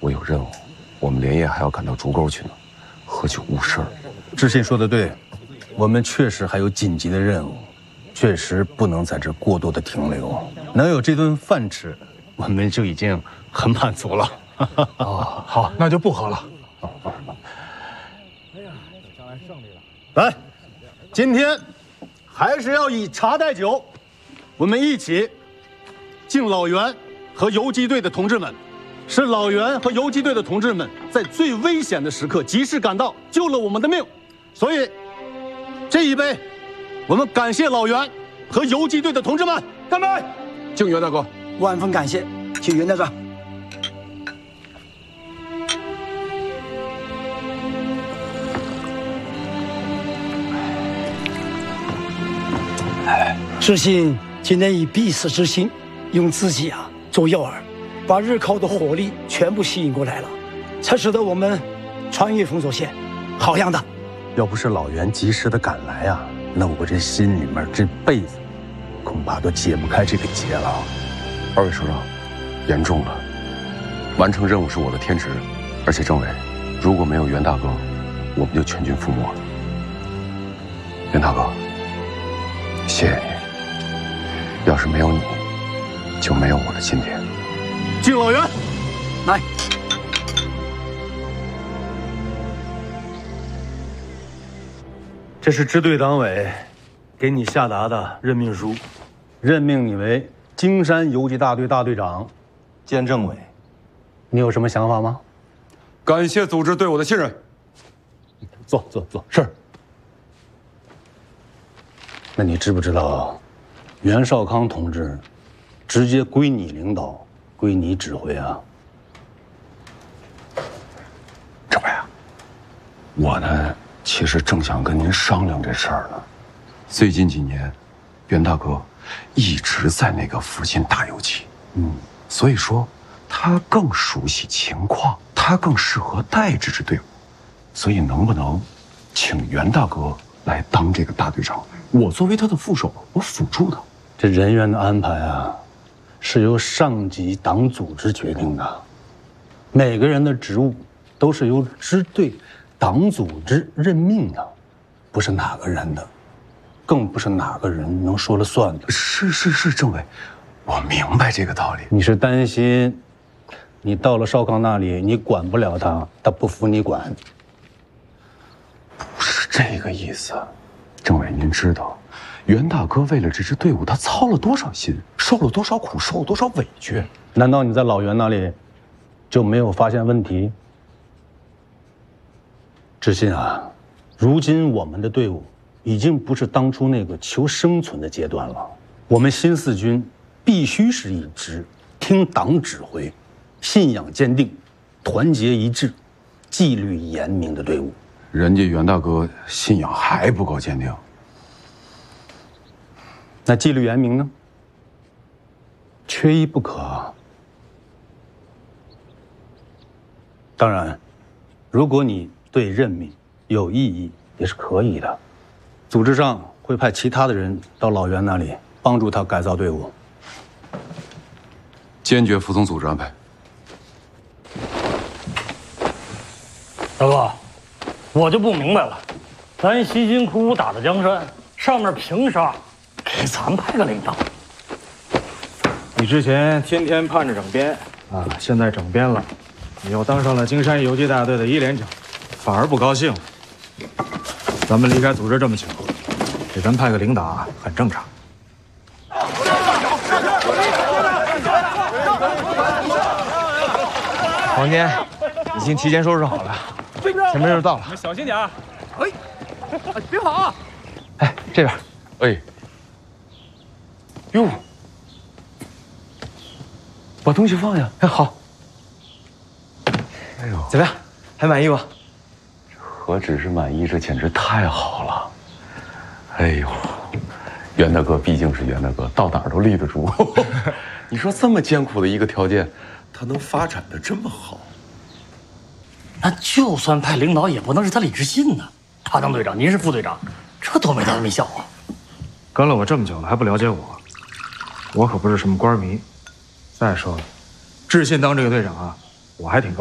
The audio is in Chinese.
我有任务，我们连夜还要赶到竹沟去呢，喝酒误事儿。 知信说的对，我们确实还有紧急的任务，确实不能在这过多的停留。能有这顿饭吃，我们就已经很满足了。 哦，好，那就不喝了。 来，今天还是要以茶代酒，我们一起敬老袁和游击队的同志们。是老袁和游击队的同志们在最危险的时刻及时赶到，救了我们的命。所以，这一杯，我们感谢老袁和游击队的同志们，干杯！ 敬袁大哥， 万分感谢，请袁大哥。知信今天以必死之心，用自己做诱饵，把日寇的火力全部吸引过来了，才使得我们穿越封锁线，好样的！ 要不是老袁及时的赶来啊，那我这心里面这辈子恐怕都解不开这个结了。 二位首长，严重了，完成任务是我的天职，而且政委，如果没有袁大哥，我们就全军覆没了。袁大哥，谢谢你，要是没有你，就没有我的今天。 敬老袁， 来。 这是支队党委给你下达的任命书，任命你为京山游击大队大队长兼政委。你有什么想法吗？ 感谢组织对我的信任。 坐。是。那你知不知道，袁绍康同志直接归你领导，归你指挥啊？ 政委啊，我呢，其实正想跟您商量这事儿呢。最近几年，袁大哥一直在那个附近打游击，所以说他更熟悉情况，他更适合带这支队伍。所以能不能请袁大哥来当这个大队长？我作为他的副手，我辅助他。 这人员的安排啊，是由上级党组织决定的，每个人的职务都是由支队党组织任命的，不是哪个人的，更不是哪个人能说了算的。 是，政委，我明白这个道理。 你是担心，你到了邵康那里，你管不了他，他不服你管。 不是这个意思，政委，您知道，袁大哥为了这支队伍，他操了多少心，受了多少苦，受了多少委屈？ 难道你在老袁那里就没有发现问题？知信啊，如今我们的队伍已经不是当初那个求生存的阶段了。我们新四军必须是一支听党指挥、信仰坚定、团结一致、纪律严明的队伍。 人家袁大哥信仰还不够坚定， 那纪律严明呢？缺一不可啊。当然，如果你对任命有异议，也是可以的。组织上会派其他的人到老袁那里帮助他改造队伍。 坚决服从组织安排。 大哥，我就不明白了，咱辛辛苦苦打的江山，上面凭啥给咱派个领导？ 你之前天天盼着整编啊，现在整编了，你又当上了京山游击大队的1连长，反而不高兴了。咱们离开组织这么久，给咱派个领导很正常。 房间已经提前收拾好了，前面就到了。 小心点啊！哎，别跑啊！ 哎，这边。 哎， 哟，把东西放下。哎，好。 哎呦， 怎么样？还满意吧？ 何止是满意，这简直太好了！哎呦，袁大哥毕竟是袁大哥，到哪儿都立得住。你说这么艰苦的一个条件，他能发展的这么好？ 那就算派领导，也不能是他李志信呢。他当队长，您是副队长，这多没大没小啊！ 跟了我这么久了还不了解我可不是什么官迷。再说了，志信当这个队长啊，我还挺高兴。